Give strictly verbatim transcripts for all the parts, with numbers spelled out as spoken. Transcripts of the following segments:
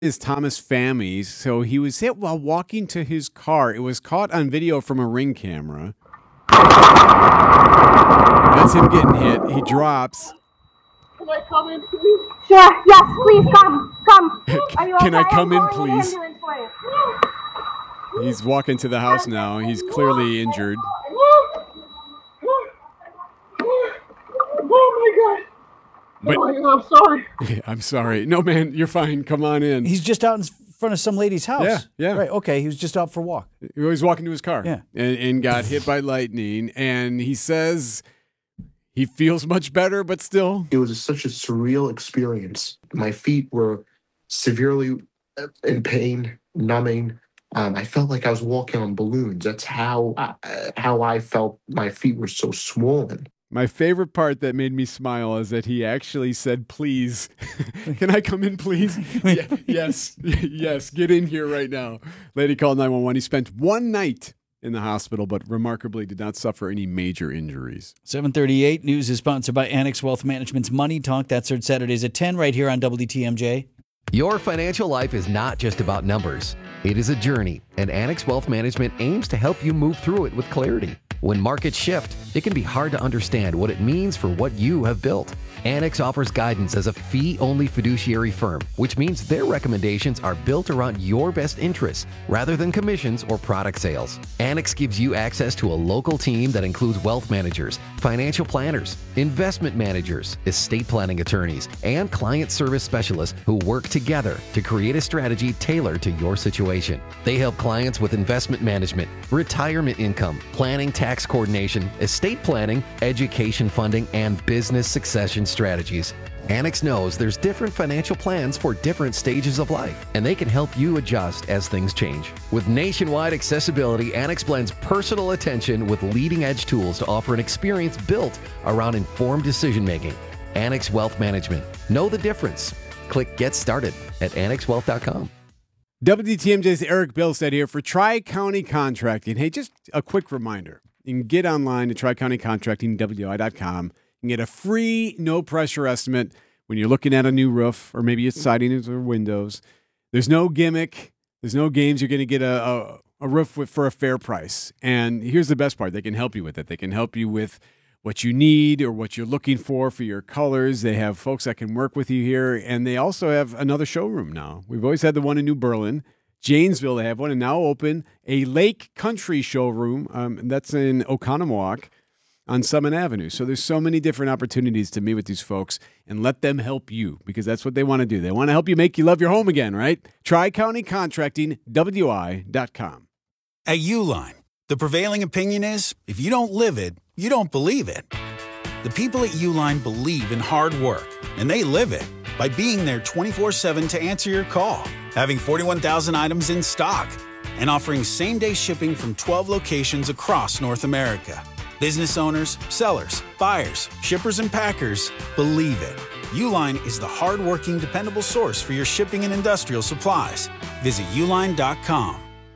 is Thomas Fammy. So he was hit while walking to his car. It was caught on video from a Ring camera. That's him getting hit. He drops. Can I come in, please? Sure. Yes, please come. Come. Are you Can okay? I come I'm in, calling an please? ambulance for you. He's walking to the house now. He's clearly injured. Oh my God. But, oh my God, I'm sorry. I'm sorry. No, man, you're fine. Come on in. He's just out in front of some lady's house. Yeah, yeah. Right, okay. He was just out for a walk. He was walking to his car. Yeah. And, and got hit by lightning. And he says he feels much better, but still. It was such a surreal experience. My feet were severely in pain, numbing. Um, I felt like I was walking on balloons. That's how I, how I felt. My feet were so swollen. My favorite part that made me smile is that he actually said, please, can I come in, please? yeah, yes, yes, get in here right now. Lady called nine one one. He spent one night in the hospital, but remarkably did not suffer any major injuries. seven thirty-eight News is sponsored by Annex Wealth Management's Money Talk. That's heard Saturdays at ten right here on W T M J. Your financial life is not just about numbers. It is a journey, and Annex Wealth Management aims to help you move through it with clarity. When markets shift, it can be hard to understand what it means for what you have built. Annex offers guidance as a fee-only fiduciary firm, which means their recommendations are built around your best interests rather than commissions or product sales. Annex gives you access to a local team that includes wealth managers, financial planners, investment managers, estate planning attorneys, and client service specialists who work together to create a strategy tailored to your situation. They help clients with investment management, retirement income, planning, tax coordination, estate planning, education funding, and business succession strategies. Annex knows there's different financial plans for different stages of life, and they can help you adjust as things change. With nationwide accessibility, Annex blends personal attention with leading-edge tools to offer an experience built around informed decision-making. Annex Wealth Management. Know the difference. Click Get Started at annex wealth dot com. W T M J's Eric Bilstead here for Tri-County Contracting. Hey, just a quick reminder. You can get online to tri county contracting w i dot com. You can get a free, no-pressure estimate when you're looking at a new roof, or maybe it's siding or windows. There's no gimmick. There's no games. You're going to get a, a, a roof with, for a fair price. And here's the best part. They can help you with it. They can help you with what you need or what you're looking for for your colors. They have folks that can work with you here. And they also have another showroom now. We've always had the one in New Berlin. Janesville, they have one, and now open a Lake Country showroom. Um, and that's in Oconomowoc on Summit Avenue. So there's so many different opportunities to meet with these folks and let them help you, because that's what they want to do. They want to help you make you love your home again, right? Tri-County Contracting, W I dot com. At Uline, the prevailing opinion is, if you don't live it, you don't believe it. The people at Uline believe in hard work, and they live it by being there twenty-four seven to answer your call, having forty-one thousand items in stock, and offering same-day shipping from twelve locations across North America. Business owners, sellers, buyers, shippers, and packers believe it. Uline is the hard-working, dependable source for your shipping and industrial supplies. Visit uline dot com.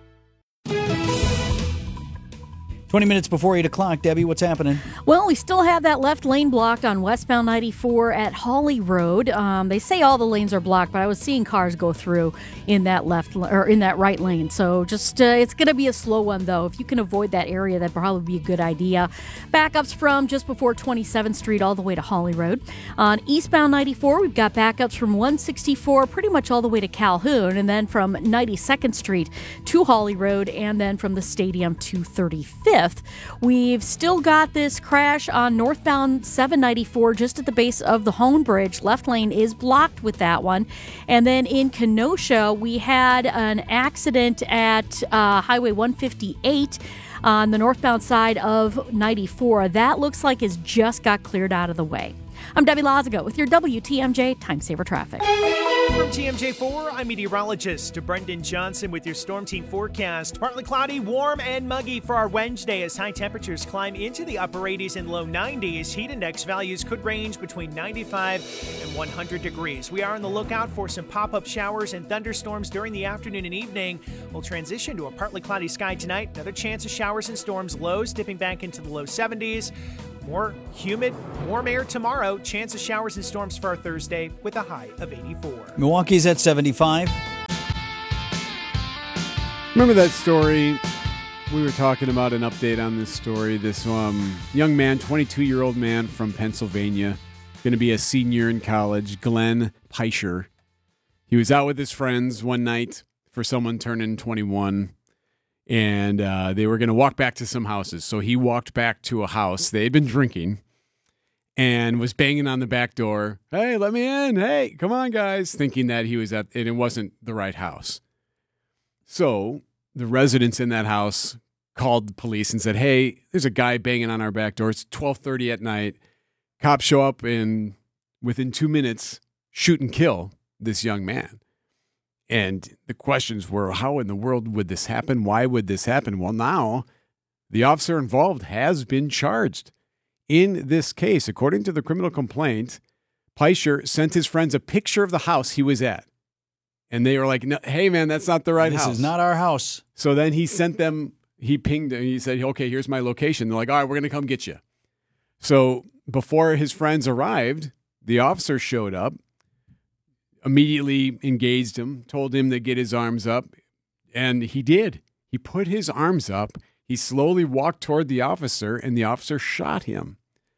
twenty minutes before eight o'clock, Debbie, what's happening? Well, we still have that left lane blocked on westbound ninety-four at Holly Road. Um, they say all the lanes are blocked, but I was seeing cars go through in that left or in that right lane. So just uh, it's going to be a slow one, though. If you can avoid that area, that'd probably be a good idea. Backups from just before twenty-seventh Street all the way to Holly Road. On eastbound ninety-four, we've got backups from one sixty-four pretty much all the way to Calhoun, and then from ninety-second Street to Holly Road, and then from the stadium to thirty-fifth. We've still got this crash on northbound seven ninety-four just at the base of the Hone Bridge. Left lane is blocked with that one. And then in Kenosha, we had an accident at uh, Highway one fifty-eight on the northbound side of ninety-four. That looks like it's just got cleared out of the way. I'm Debbie Lazago with your W T M J Time Saver Traffic. From T M J four, I'm meteorologist Brendan Johnson with your Storm Team forecast. Partly cloudy, warm, and muggy for our Wednesday as high temperatures climb into the upper eighties and low nineties. Heat index values could range between ninety-five and one hundred degrees. We are on the lookout for some pop-up showers and thunderstorms during the afternoon and evening. We'll transition to a partly cloudy sky tonight. Another chance of showers and storms, lows dipping back into the low seventies. More humid, warm air tomorrow. Chance of showers and storms for our Thursday with a high of eighty-four. Milwaukee's at seventy-five. Remember that story? We were talking about an update on this story. This um, young man, twenty-two-year-old man from Pennsylvania, going to be a senior in college, Glenn Peischer. He was out with his friends one night for someone turning twenty-one, and uh, they were going to walk back to some houses. So he walked back to a house. They had been drinking and was banging on the back door. Hey, let me in. Hey, come on, guys, thinking that he was at, and it wasn't the right house. So the residents in that house called the police and said, hey, there's a guy banging on our back door. It's twelve thirty at night. Cops show up and within two minutes shoot and kill this young man. And the questions were, how in the world would this happen? Why would this happen? Well, now the officer involved has been charged. In this case, according to the criminal complaint, Peischer sent his friends a picture of the house he was at. And they were like, no, hey, man, that's not the right this house. This is not our house. So then he sent them, he pinged them, he said, okay, here's my location. They're like, all right, we're going to come get you. So before his friends arrived, the officer showed up, immediately engaged him, told him to get his arms up, and he did. He put his arms up. He slowly walked toward the officer, and the officer shot him.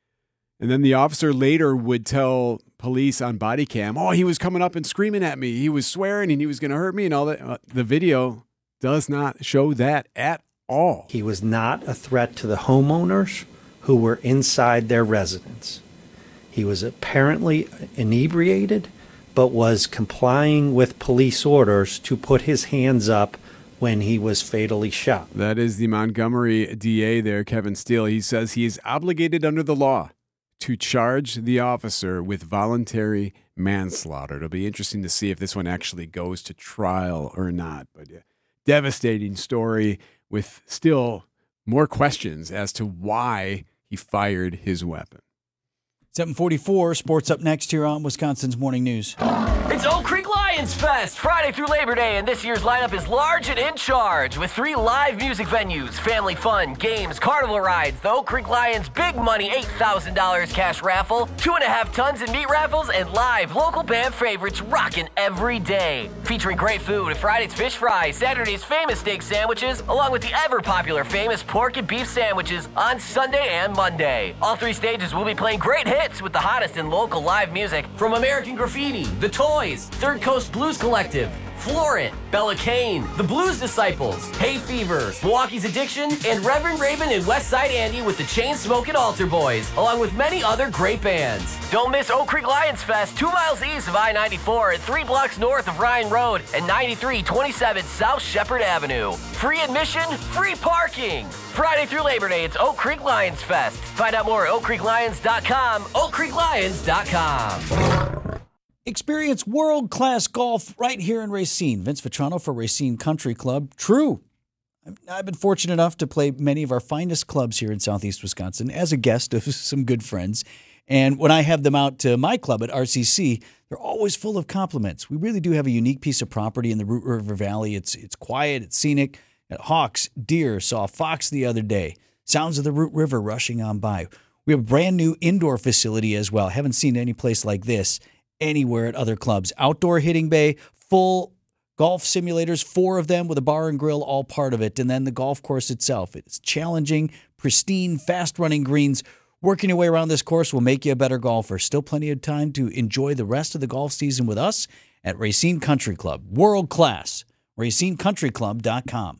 And then the officer later would tell police on body cam, oh, he was coming up and screaming at me. He was swearing and he was going to hurt me and all that. Uh, the video does not show that at all. He was not a threat to the homeowners who were inside their residence. He was apparently inebriated, but was complying with police orders to put his hands up when he was fatally shot. That is the Montgomery D A there, Kevin Steele. He says he is obligated under the law to charge the officer with voluntary manslaughter. It'll be interesting to see if this one actually goes to trial or not. But yeah, devastating story with still more questions as to why he fired his weapon. seven forty-four, sports up next here on Wisconsin's Morning News. It's Oak Creek Lions Fest, Friday through Labor Day, and this year's lineup is large and in charge with three live music venues, family fun, games, carnival rides, the Oak Creek Lions Big Money eight thousand dollars cash raffle, two and a half tons in meat raffles, and live local band favorites rocking every day. Featuring great food, Friday's fish fries, Saturday's famous steak sandwiches, along with the ever-popular famous pork and beef sandwiches on Sunday and Monday. All three stages will be playing great hits with the hottest in local live music from American Graffiti, The Toys, Third Coast Blues Collective, Florent, Bella Kane, The Blues Disciples, Hay Fever, Milwaukee's Addiction, and Reverend Raven and Westside Andy with the Chainsmokin' Altar Boys, along with many other great bands. Don't miss Oak Creek Lions Fest, two miles east of I ninety-four and three blocks north of Ryan Road and ninety-three twenty-seven South Shepherd Avenue. Free admission, free parking. Friday through Labor Day, it's Oak Creek Lions Fest. Find out more at oak creek lions dot com, oak creek lions dot com. Experience world-class golf right here in Racine. Vince Vitrano for Racine Country Club. True. I've been fortunate enough to play many of our finest clubs here in southeast Wisconsin as a guest of some good friends. And when I have them out to my club at R C C, they're always full of compliments. We really do have a unique piece of property in the Root River Valley. It's it's quiet, it's scenic. Hawks, deer, saw a fox the other day. Sounds of the Root River rushing on by. We have a brand new indoor facility as well. Haven't seen any place like this anywhere at other clubs. Outdoor hitting bay, full golf simulators, four of them with a bar and grill, all part of it. And then the golf course itself. It's challenging, pristine, fast-running greens. Working your way around this course will make you a better golfer. Still plenty of time to enjoy the rest of the golf season with us at Racine Country Club. World class. racine country club dot com.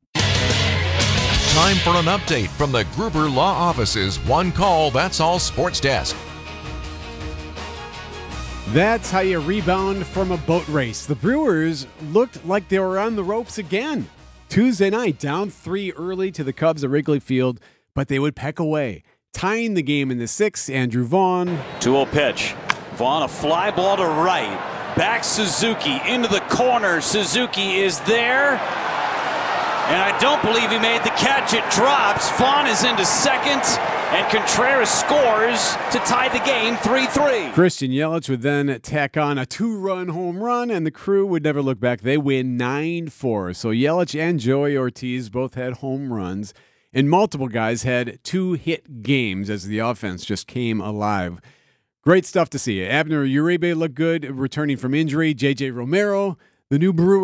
Time for an update from the Gruber Law Office's One Call, That's All Sports Desk. That's how you rebound from a boat race. The Brewers looked like they were on the ropes again. Tuesday night, down three early to the Cubs at Wrigley Field, but they would peck away. Tying the game in the sixth, Andrew Vaughn. two oh pitch. Vaughn, a fly ball to right. Back Suzuki into the corner. Suzuki is there. And I don't believe he made the catch. It drops. Vaughn is into second. And Contreras scores to tie the game three three. Christian Yelich would then tack on a two-run home run, and the Crew would never look back. They win nine four. So Yelich and Joey Ortiz both had home runs, and multiple guys had two-hit games as the offense just came alive. Great stuff to see. Abner Uribe looked good, returning from injury. J J Romero, the new Brewer.